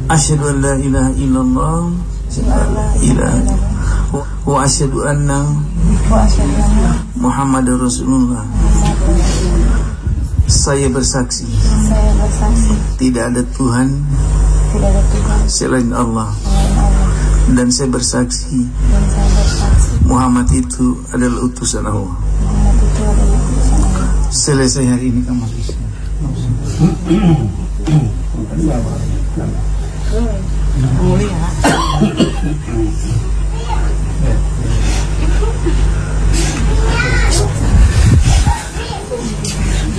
Asyhadu an la ilaha illallah wa asyhadu anna Muhammadar Rasulullah. Saya bersaksi tidak ada Tuhan selain Allah, dan saya bersaksi Muhammad itu adalah utusan Allah. Selesai hari ini kamu bisa.